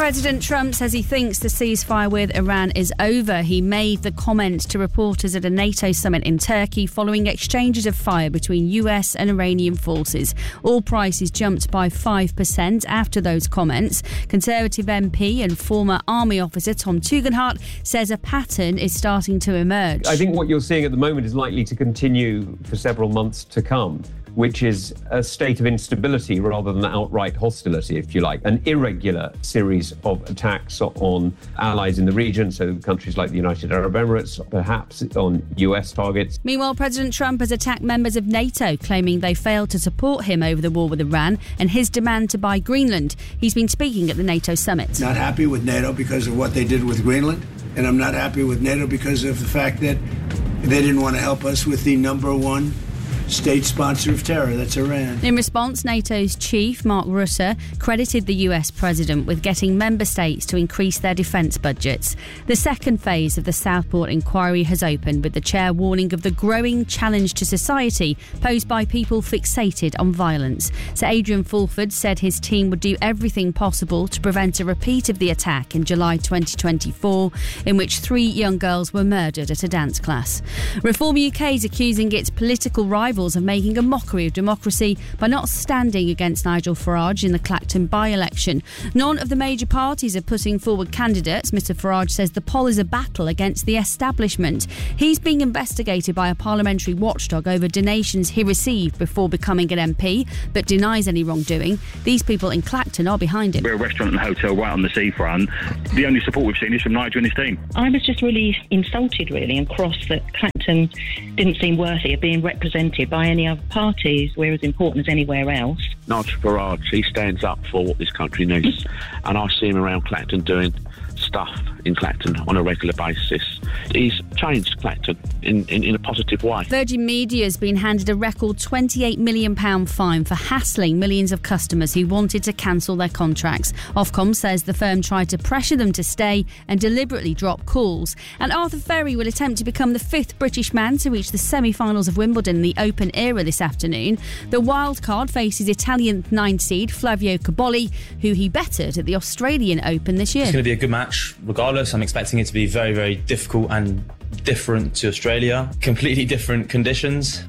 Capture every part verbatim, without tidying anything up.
President Trump says he thinks the ceasefire with Iran is over. He made the comment to reporters at a NATO summit in Turkey following exchanges of fire between U S and Iranian forces. Oil prices jumped by five percent after those comments. Conservative M P and former army officer Tom Tugendhat says a pattern is starting to emerge. I think what you're seeing at the moment is likely to continue for several months to come, which is a state of instability rather than outright hostility, if you like. An irregular series of attacks on allies in the region, so countries like the United Arab Emirates, perhaps on U S targets. Meanwhile, President Trump has attacked members of NATO, claiming they failed to support him over the war with Iran and his demand to buy Greenland. He's been speaking at the NATO summit. Not happy with NATO because of what they did with Greenland, and I'm not happy with NATO because of the fact that they didn't want to help us with the number one state sponsor of terror, that's Iran. In response, NATO's chief, Mark Rutte, credited the U S president with getting member states to increase their defence budgets. The second phase of the Southport inquiry has opened, with the chair warning of the growing challenge to society posed by people fixated on violence. Sir Adrian Fulford said his team would do everything possible to prevent a repeat of the attack in July twenty twenty-four, in which three young girls were murdered at a dance class. Reform U K is accusing its political rivals of making a mockery of democracy by not standing against Nigel Farage in the Clacton by-election. None of the major parties are putting forward candidates. Mister Farage says the poll is a battle against the establishment. He's being investigated by a parliamentary watchdog over donations he received before becoming an M P, but denies any wrongdoing. These people in Clacton are behind him. We're a restaurant and hotel right on the seafront. The only support we've seen is from Nigel and his team. I was just really insulted, really, and cross that Clacton didn't seem worthy of being represented by any other parties. We're as important as anywhere else. Nigel Farage, he stands up for what this country needs. And I see him around Clacton doing stuff in Clacton on a regular basis. He's changed Clacton in, in, in a positive way. Virgin Media has been handed a record twenty-eight million pounds fine for hassling millions of customers who wanted to cancel their contracts. Ofcom says the firm tried to pressure them to stay and deliberately drop calls. And Arthur Ferry will attempt to become the fifth British man to reach the semi-finals of Wimbledon in the Open era this afternoon. The wildcard faces Italian nine seed Flavio Cobolli, who he bettered at the Australian Open this year. It's going to be a good match regardless. I'm expecting it to be very, very difficult and different to Australia. Completely different conditions,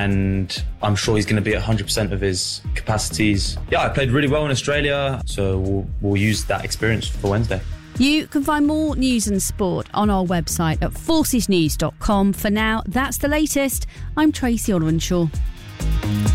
and I'm sure he's going to be at one hundred percent of his capacities. Yeah, I played really well in Australia, so we'll, we'll use that experience for Wednesday. You can find more news and sport on our website at forces news dot com. For now, that's the latest. I'm Tracy Orwanshaw.